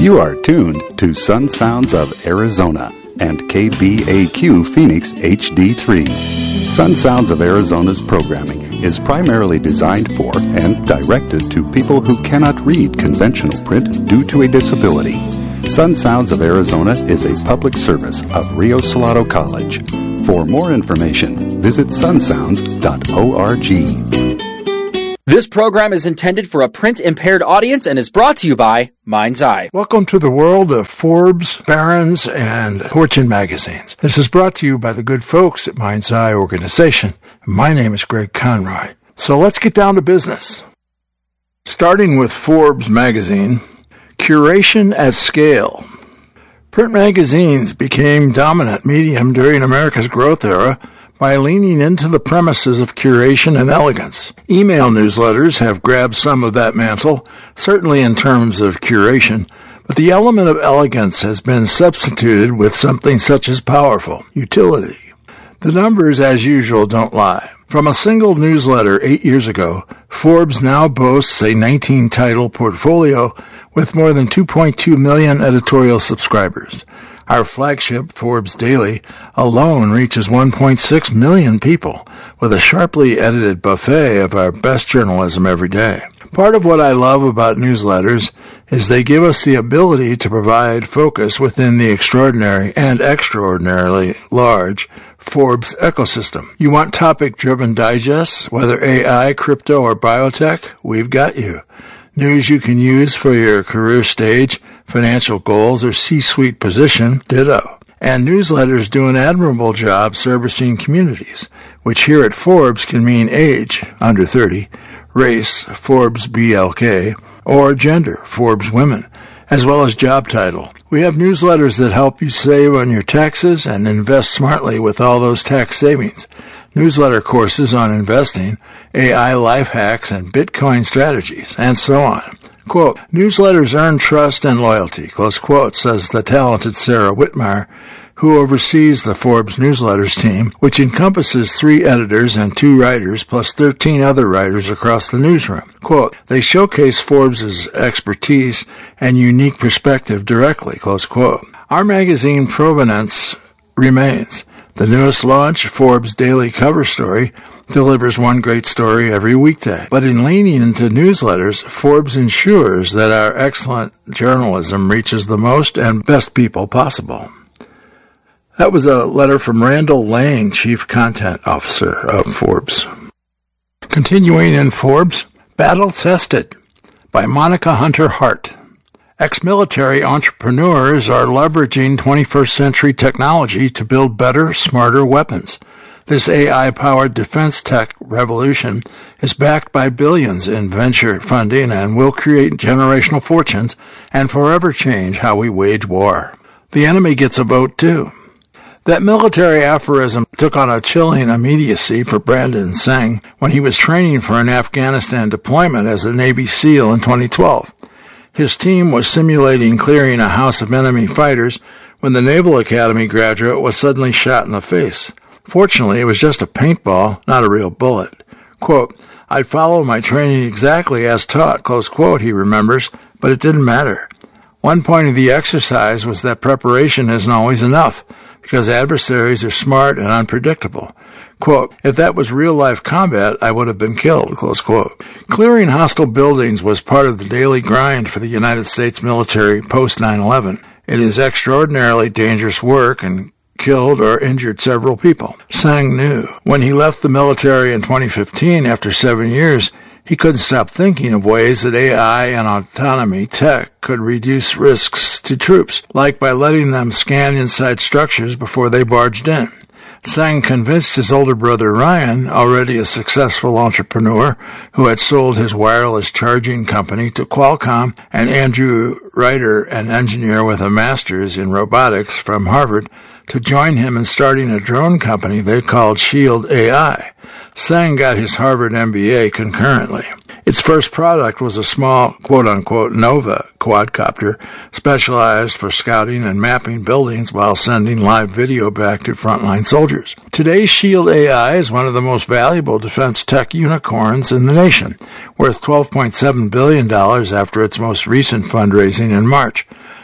You are tuned to Sun Sounds of Arizona and KBAQ Phoenix HD3. Sun Sounds of Arizona's programming is primarily designed for and directed to people who cannot read conventional print due to a disability. Sun Sounds of Arizona is a public service of Rio Salado College. For more information, visit sunsounds.org. This program is intended for a print-impaired audience and is brought to you by Mind's Eye. Welcome to the world of Forbes, Barron's, and Fortune magazines. This is brought to you by the good folks at Mind's Eye organization. My name is Greg Conroy. So let's get down to business. Starting with Forbes magazine, curation at scale. Print magazines became dominant medium during America's growth era by leaning into the premises of curation and elegance. Email newsletters have grabbed some of that mantle, certainly in terms of curation, but the element of elegance has been substituted with something such as powerful utility. The numbers, as usual, don't lie. From a single newsletter 8 years ago, Forbes now boasts a 19-title portfolio with more than 2.2 million editorial subscribers. Our flagship, Forbes Daily, alone reaches 1.6 million people, with a sharply edited buffet of our best journalism every day. Part of what I love about newsletters is they give us the ability to provide focus within the extraordinary and extraordinarily large Forbes ecosystem. You want topic-driven digests, whether AI, crypto, or biotech? We've got you. News you can use for your career stage, financial goals, or C-suite position, ditto. And newsletters do an admirable job servicing communities, which here at Forbes can mean age, under 30, race, Forbes BLK, or gender, Forbes women, as well as job title. We have newsletters that help you save on your taxes and invest smartly with all those tax savings. Newsletter courses on investing, AI life hacks, and Bitcoin strategies, and so on. Quote, newsletters earn trust and loyalty, close quote, says the talented Sarah Whitmire, who oversees the Forbes newsletters team, which encompasses 3 editors and 2 writers, plus 13 other writers across the newsroom. Quote, they showcase Forbes' expertise and unique perspective directly, close quote. Our magazine provenance remains. The newest launch, Forbes Daily Cover Story, delivers one great story every weekday. But in leaning into newsletters, Forbes ensures that our excellent journalism reaches the most and best people possible. That was a letter from Randall Lang, Chief Content Officer of Forbes. Continuing in Forbes, Battle Tested by Monica Hunter Hart. Ex-military entrepreneurs are leveraging 21st century technology to build better, smarter weapons. This AI-powered defense tech revolution is backed by billions in venture funding and will create generational fortunes and forever change how we wage war. The enemy gets a vote, too. That military aphorism took on a chilling immediacy for Brandon Singh when he was training for an Afghanistan deployment as a Navy SEAL in 2012. His team was simulating clearing a house of enemy fighters when the Naval Academy graduate was suddenly shot in the face. Fortunately, it was just a paintball, not a real bullet. Quote, I'd follow my training exactly as taught, close quote, he remembers, but it didn't matter. One point of the exercise was that preparation isn't always enough, because adversaries are smart and unpredictable. Quote, if that was real-life combat, I would have been killed, close quote. Clearing hostile buildings was part of the daily grind for the United States military post 9/11. It is extraordinarily dangerous work and killed or injured several people. Singh knew. When he left the military in 2015 after 7 years, he couldn't stop thinking of ways that AI and autonomy tech could reduce risks to troops, like by letting them scan inside structures before they barged in. Singh convinced his older brother Ryan, already a successful entrepreneur who had sold his wireless charging company to Qualcomm, and Andrew Ryder, an engineer with a master's in robotics from Harvard, to join him in starting a drone company they called Shield AI. Singh got his Harvard MBA concurrently. Its first product was a small, quote-unquote, Nova quadcopter specialized for scouting and mapping buildings while sending live video back to frontline soldiers. Today's Shield AI is one of the most valuable defense tech unicorns in the nation, worth $12.7 billion after its most recent fundraising in March.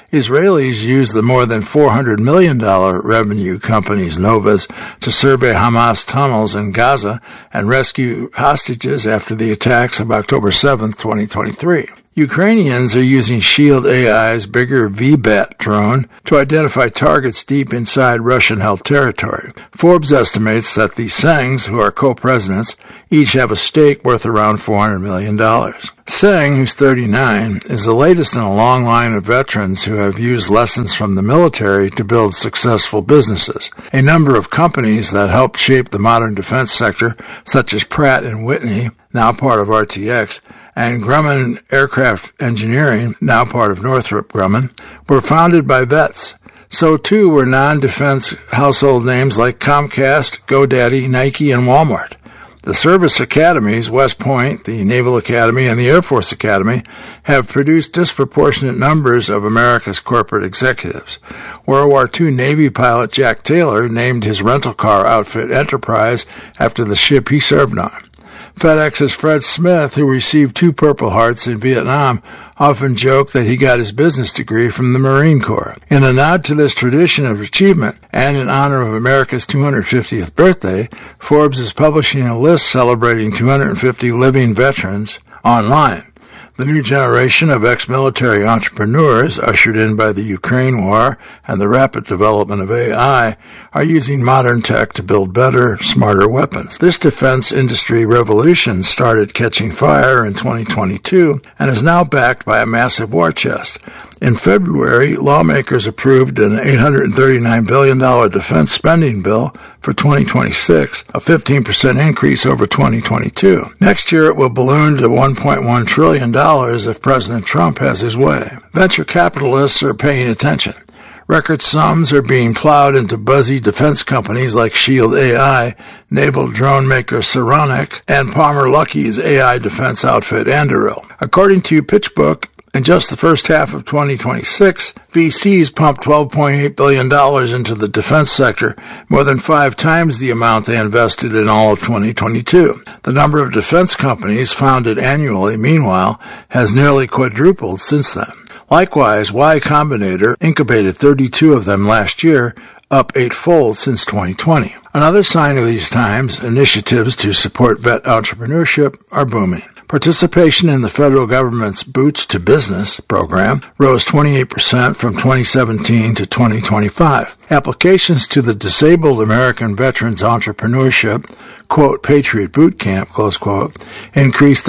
Israelis used the more than $400 million revenue companies Novas to survey Hamas tunnels in Gaza and rescue hostages after the attacks of October 7, 2023. Ukrainians are using Shield AI's bigger VBAT drone to identify targets deep inside Russian-held territory. Forbes estimates that the Sengs, who are co-presidents, each have a stake worth around $400 million. Seng, who's 39, is the latest in a long line of veterans who have used lessons from the military to build successful businesses. A number of companies that helped shape the modern defense sector, such as Pratt & Whitney, now part of RTX, and Grumman Aircraft Engineering, now part of Northrop Grumman, were founded by vets. So too were non-defense household names like Comcast, GoDaddy, Nike, and Walmart. The service academies, West Point, the Naval Academy, and the Air Force Academy, have produced disproportionate numbers of America's corporate executives. World War II Navy pilot Jack Taylor named his rental car outfit Enterprise after the ship he served on. FedEx's Fred Smith, who received 2 Purple Hearts in Vietnam, often joked that he got his business degree from the Marine Corps. In a nod to this tradition of achievement, and in honor of America's 250th birthday, Forbes is publishing a list celebrating 250 living veterans online. The new generation of ex-military entrepreneurs, ushered in by the Ukraine war and the rapid development of AI, are using modern tech to build better, smarter weapons. This defense industry revolution started catching fire in 2022 and is now backed by a massive war chest. In February, lawmakers approved an $839 billion defense spending bill for 2026, a 15% increase over 2022. Next year, it will balloon to $1.1 trillion if President Trump has his way. Venture capitalists are paying attention. Record sums are being plowed into buzzy defense companies like Shield AI, naval drone maker Saronic, and Palmer Luckey's AI defense outfit Anduril. According to PitchBook, in just the first half of 2026, VCs pumped $12.8 billion into the defense sector, more than 5 times the amount they invested in all of 2022. The number of defense companies founded annually, meanwhile, has nearly quadrupled since then. Likewise, Y Combinator incubated 32 of them last year, up 8-fold since 2020. Another sign of these times, initiatives to support vet entrepreneurship are booming. Participation in the federal government's Boots to Business program rose 28% from 2017 to 2025. Applications to the Disabled American Veterans Entrepreneurship, quote, Patriot Boot Camp, close quote, increased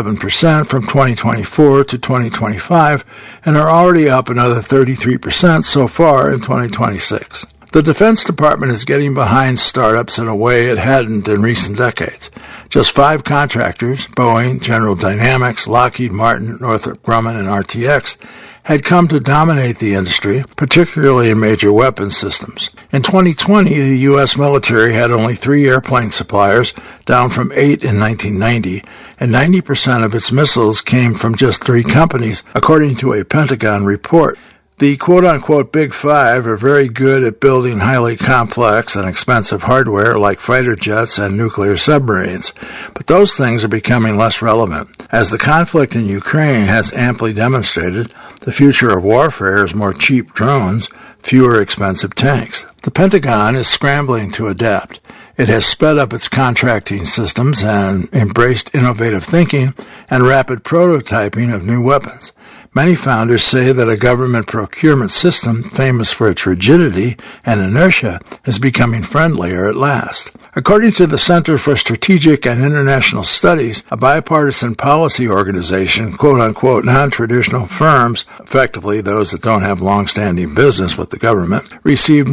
37% from 2024 to 2025 and are already up another 33% so far in 2026. The Defense Department is getting behind startups in a way it hadn't in recent decades. Just 5 contractors, Boeing, General Dynamics, Lockheed Martin, Northrop Grumman, and RTX, had come to dominate the industry, particularly in major weapons systems. In 2020, the U.S. military had only 3 airplane suppliers, down from 8 in 1990, and 90% of its missiles came from just 3 companies, according to a Pentagon report. The quote-unquote Big Five are very good at building highly complex and expensive hardware like fighter jets and nuclear submarines, but those things are becoming less relevant. As the conflict in Ukraine has amply demonstrated, the future of warfare is more cheap drones, fewer expensive tanks. The Pentagon is scrambling to adapt. It has sped up its contracting systems and embraced innovative thinking and rapid prototyping of new weapons. Many founders say that a government procurement system famous for its rigidity and inertia is becoming friendlier at last. According to the Center for Strategic and International Studies, a bipartisan policy organization, quote-unquote non-traditional firms, effectively those that don't have long-standing business with the government, received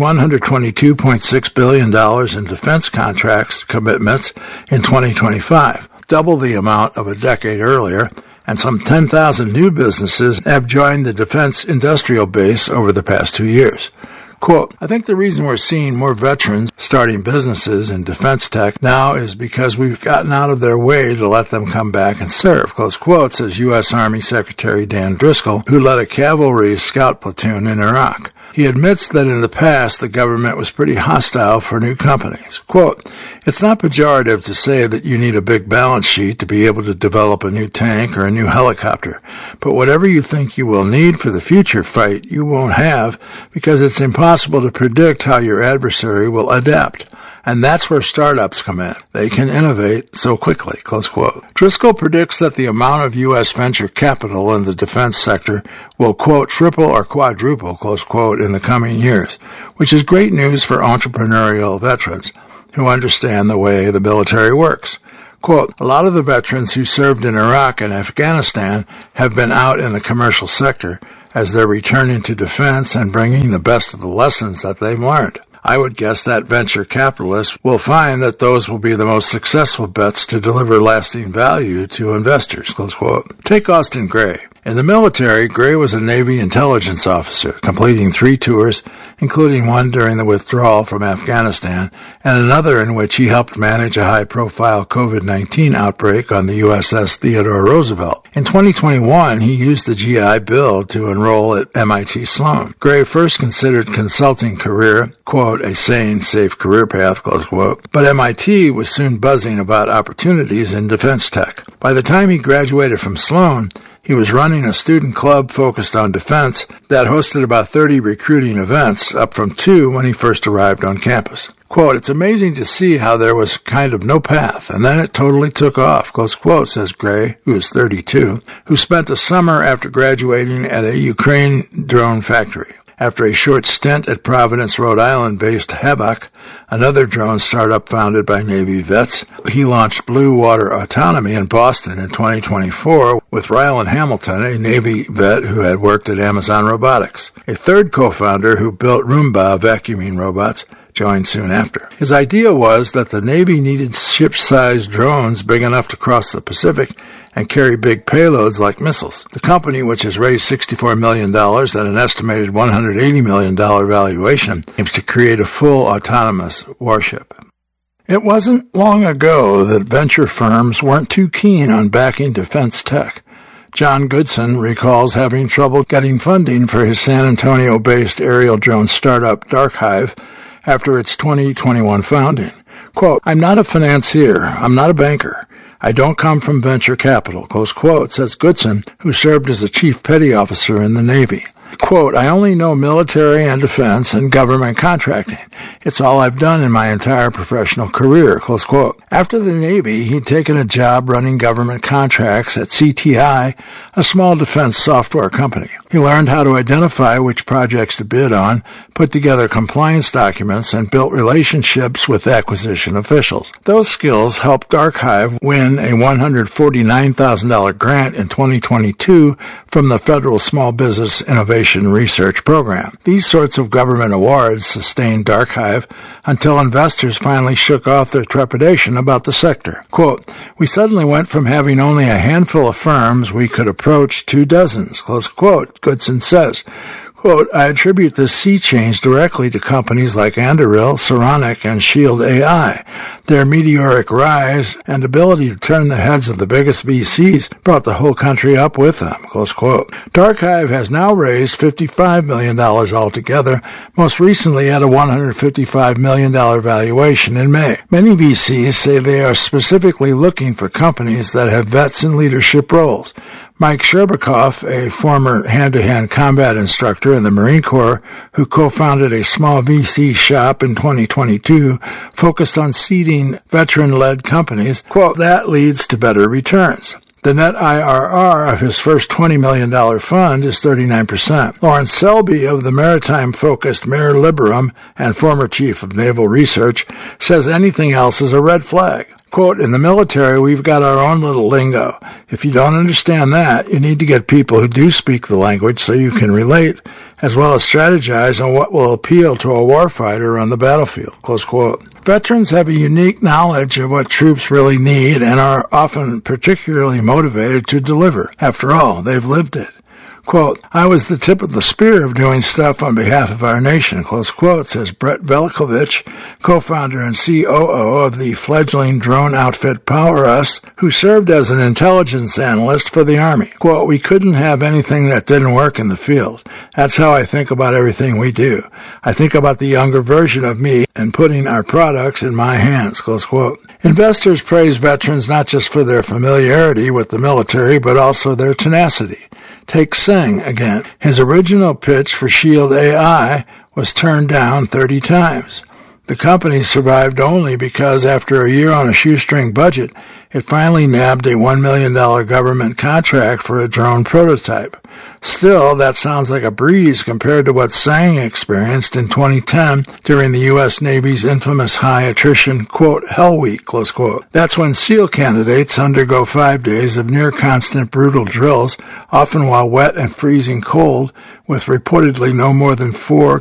$122.6 billion in defense contracts commitments in 2025, double the amount of a decade earlier, and some 10,000 new businesses have joined the defense industrial base over the past 2 years. Quote, I think the reason we're seeing more veterans starting businesses in defense tech now is because we've gotten out of their way to let them come back and serve, close quote, says U.S. Army Secretary Dan Driscoll, who led a cavalry scout platoon in Iraq. He admits that in the past the government was pretty hostile for new companies. Quote, "It's not pejorative to say that you need a big balance sheet to be able to develop a new tank or a new helicopter, but whatever you think you will need for the future fight, you won't have because it's impossible to predict how your adversary will adapt. And that's where startups come in. They can innovate so quickly," close quote. Driscoll predicts that the amount of U.S. venture capital in the defense sector will, quote, "triple or quadruple," close quote, in the coming years, which is great news for entrepreneurial veterans who understand the way the military works. Quote, "A lot of the veterans who served in Iraq and Afghanistan have been out in the commercial sector as they're returning to defense and bringing the best of the lessons that they've learned. I would guess that venture capitalists will find that those will be the most successful bets to deliver lasting value to investors," close quote. Take Austin Gray. In the military, Gray was a Navy intelligence officer, completing 3 tours, including one during the withdrawal from Afghanistan, and another in which he helped manage a high-profile COVID-19 outbreak on the USS Theodore Roosevelt. In 2021, he used the GI Bill to enroll at MIT Sloan. Gray first considered consulting career, quote, "a sane, safe career path," close quote, but MIT was soon buzzing about opportunities in defense tech. By the time he graduated from Sloan, he was running a student club focused on defense that hosted about 30 recruiting events, up from 2 when he first arrived on campus. Quote, "It's amazing to see how there was kind of no path, and then it totally took off," close quote, says Gray, who is 32, who spent a summer after graduating at a Ukraine drone factory. After a short stint at Providence, Rhode Island-based Havoc, another drone startup founded by Navy vets, he launched Blue Water Autonomy in Boston in 2024 with Ryland Hamilton, a Navy vet who had worked at Amazon Robotics. A third co-founder who built Roomba vacuuming robots joined soon after. His idea was that the Navy needed ship-sized drones big enough to cross the Pacific and carry big payloads like missiles. The company, which has raised $64 million at an estimated $180 million valuation, aims to create a full autonomous warship. It wasn't long ago that venture firms weren't too keen on backing defense tech. John Goodson recalls having trouble getting funding for his San Antonio-based aerial drone startup DarkHive after its 2021 founding. Quote, "I'm not a financier. I'm not a banker. I don't come from venture capital," close quote, says Goodson, who served as a chief petty officer in the Navy. Quote, "I only know military and defense and government contracting. It's all I've done in my entire professional career," close quote. After the Navy, he'd taken a job running government contracts at CTI, a small defense software company. He learned how to identify which projects to bid on, put together compliance documents, and built relationships with acquisition officials. Those skills helped DarkHive win a $149,000 grant in 2022 from the Federal Small Business Innovation Research Program. These sorts of government awards sustained DarkHive until investors finally shook off their trepidation about the sector. Quote, "We suddenly went from having only a handful of firms we could approach to dozens," close quote, Goodson says. Quote, "I attribute this sea change directly to companies like Anduril, Saronic, and Shield AI. Their meteoric rise and ability to turn the heads of the biggest VCs brought the whole country up with them," close quote. DarkHive has now raised $55 million altogether, most recently at a $155 million valuation in May. Many VCs say they are specifically looking for companies that have vets in leadership roles. Mike Sherbakov, a former hand-to-hand combat instructor in the Marine Corps who co-founded a small VC shop in 2022 focused on seeding veteran-led companies, quote, "That leads to better returns." The net IRR of his first $20 million fund is 39%. Lawrence Selby of the maritime-focused Mare Liberum and former chief of naval research says anything else is a red flag. Quote, "In the military, we've got our own little lingo. If you don't understand that, you need to get people who do speak the language so you can relate, as well as strategize on what will appeal to a warfighter on the battlefield," close quote. Veterans have a unique knowledge of what troops really need and are often particularly motivated to deliver. After all, they've lived it. Quote, I was the tip of the spear of doing stuff on behalf of our nation, close quote, says Brett Velikovich, co-founder and COO of the fledgling drone outfit Power Us, who served as an intelligence analyst for the Army. Quote, we couldn't have anything that didn't work in the field. That's how I think about everything we do. I think about the younger version of me and putting our products in my hands, close quote. Investors praise veterans not just for their familiarity with the military, but also their tenacity. Take Singh again. His original pitch for Shield AI was turned down 30 times. The company survived only because after a year on a shoestring budget, it finally nabbed a $1 million government contract for a drone prototype. Still, that sounds like a breeze compared to what Singh experienced in 2010 during the U.S. Navy's infamous high attrition, quote, Hell Week, close quote. That's when SEAL candidates undergo 5 days of near-constant brutal drills, often while wet and freezing cold, with reportedly no more than 4